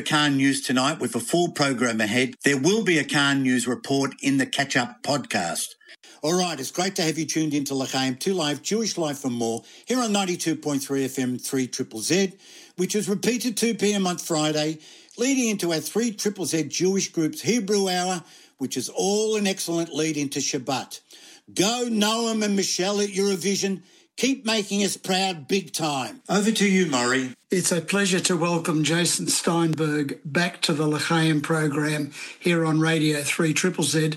Car News tonight with a full program ahead. There will be a Car News report in the catch-up podcast. All right, it's great to have you tuned into L'chaim 2 Live, Jewish Life and More, here on 92.3 FM 3ZZZ, which is repeated 2 p.m. on Friday, leading into our 3ZZZ Jewish Group's Hebrew Hour, which is all an excellent lead into Shabbat. Go Noam and Michelle at Eurovision. Keep making us proud big time. Over to you, Murray. It's a pleasure to welcome Jason Steinberg back to the L'chaim program here on Radio 3ZZZ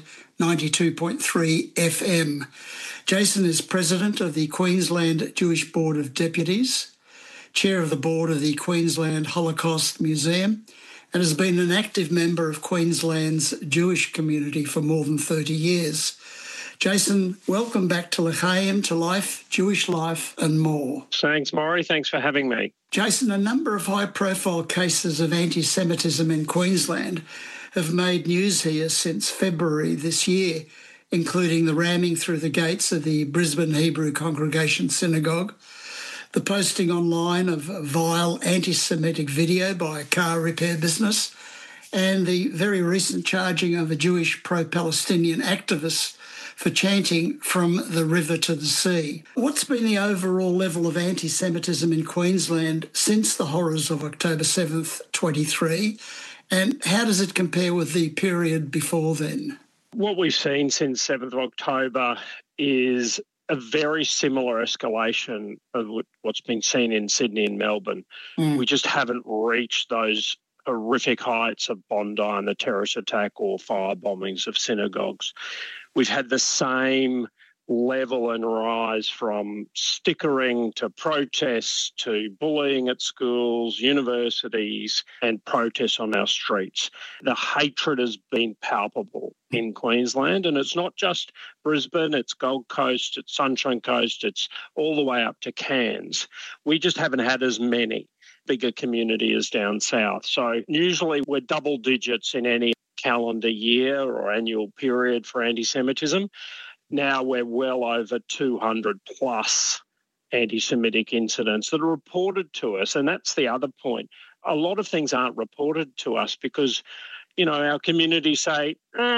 92.3 FM. Jason is president of the Queensland Jewish Board of Deputies, chair of the board of the Queensland Holocaust Museum, and has been an active member of Queensland's Jewish community for more than 30 years. Jason, welcome back to L'chaim, to Life, Jewish Life and More. Thanks, Maury. Thanks for having me. Jason, a number of high-profile cases of anti-Semitism in Queensland have made news here since February this year, including the ramming through the gates of the Brisbane Hebrew Congregation Synagogue, the posting online of a vile anti-Semitic video by a car repair business, and the very recent charging of a Jewish pro-Palestinian activist for chanting from the river to the sea. What's been the overall level of anti-Semitism in Queensland since the horrors of October 7th, 23, and how does it compare with the period before then? What we've seen since 7th of October is a very similar escalation of what's been seen in Sydney and Melbourne. We just haven't reached those horrific heights of Bondi and the terrorist attack or fire bombings of synagogues. We've had the same level and rise from stickering to protests to bullying at schools, universities, and protests on our streets. The hatred has been palpable in Queensland, and it's not just Brisbane, it's Gold Coast, it's Sunshine Coast, it's all the way up to Cairns. We just haven't had as many. Bigger community is down south. So usually we're double digits in any calendar year or annual period for anti-Semitism. Now we're well over 200 plus anti-Semitic incidents that are reported to us. And that's the other point. A lot of things aren't reported to us because, our communities say,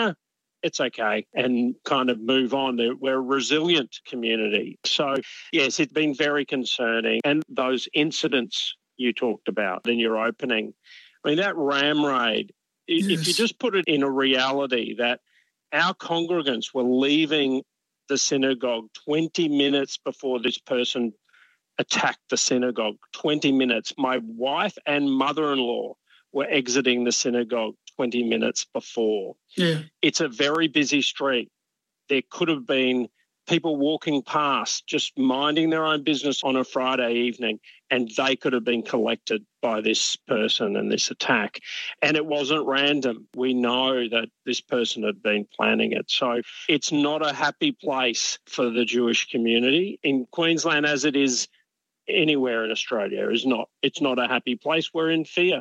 it's okay, and kind of move on. We're a resilient community. So, yes, it's been very concerning. And those incidents you talked about in your opening, that ram raid, if you just put it in a reality that our congregants were leaving the synagogue 20 minutes before this person attacked the synagogue, 20 minutes. My wife and mother-in-law were exiting the synagogue 20 minutes before. Yeah. It's a very busy street. There could have been people walking past, just minding their own business on a Friday evening, and they could have been collected by this person and this attack. And it wasn't random. We know that this person had been planning it. So it's not a happy place for the Jewish community in Queensland, as it is anywhere in Australia. It's not a happy place. We're in fear.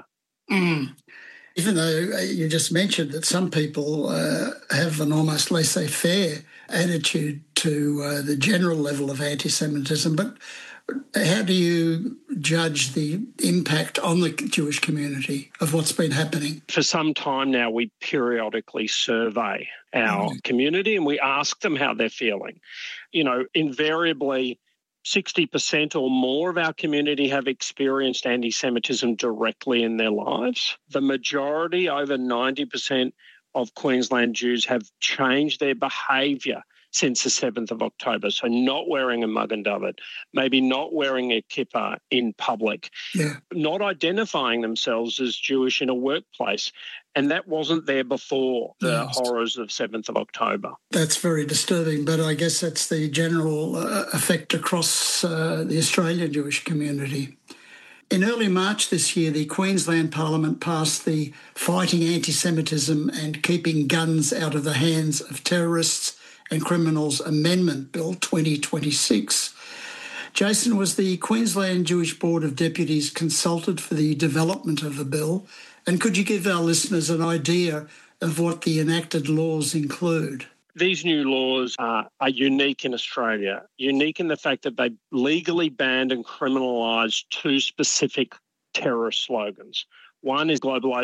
Even though you just mentioned that some people have an almost laissez-faire attitude to the general level of anti-Semitism, but how do you judge the impact on the Jewish community of what's been happening? For some time now, we periodically survey our community and we ask them how they're feeling. Invariably, 60% or more of our community have experienced anti-Semitism directly in their lives. The majority, over 90% of Queensland Jews, have changed their behaviour since the 7th of October. So not wearing a Magen David, maybe not wearing a kippah in public, not identifying themselves as Jewish in a workplace. And that wasn't there before the horrors of 7th of October. That's very disturbing, but I guess that's the general effect across the Australian Jewish community. In early March this year, the Queensland Parliament passed the Fighting Anti-Semitism and Keeping Guns Out of the Hands of Terrorists and Criminals Amendment Bill 2026. Jason, was the Queensland Jewish Board of Deputies consulted for the development of the bill? And could you give our listeners an idea of what the enacted laws include? These new laws are unique in Australia, unique in the fact that they legally banned and criminalised two specific terrorist slogans. One is globalisation.